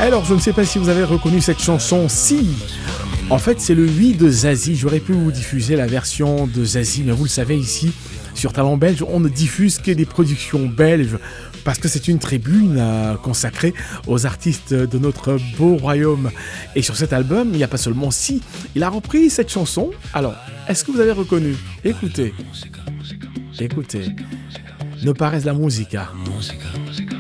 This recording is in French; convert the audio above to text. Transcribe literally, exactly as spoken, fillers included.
Alors, je ne sais pas si vous avez reconnu cette chanson. Si, en fait, c'est le oui de Zazie. J'aurais pu vous diffuser la version de Zazie, mais vous le savez, ici, sur Talent Belge, on ne diffuse que des productions belges parce que c'est une tribune euh, consacrée aux artistes de notre beau royaume. Et sur cet album, il n'y a pas seulement Si, il a repris cette chanson. Alors, est-ce que vous avez reconnu? Écoutez, écoutez, Ne Pares la Musica.